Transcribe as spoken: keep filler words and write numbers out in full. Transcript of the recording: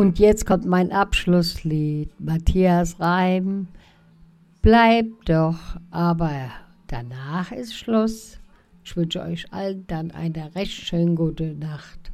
Und jetzt kommt mein Abschlusslied. Matthias Reim. Bleib doch, aber danach ist Schluss. Ich wünsche euch allen dann eine recht schön gute Nacht.